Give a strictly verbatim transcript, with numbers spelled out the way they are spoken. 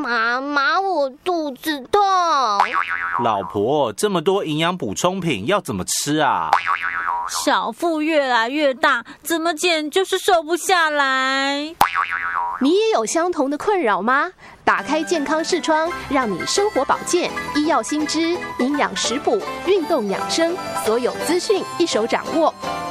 妈妈，我肚子痛。 老婆，这么多营养补充品要怎么吃啊？ 小腹越来越大，怎么减就是瘦不下来。 你也有相同的困扰吗？打开健康视窗，让你生活保健、医药新知、营养食补、运动养生，所有资讯一手掌握。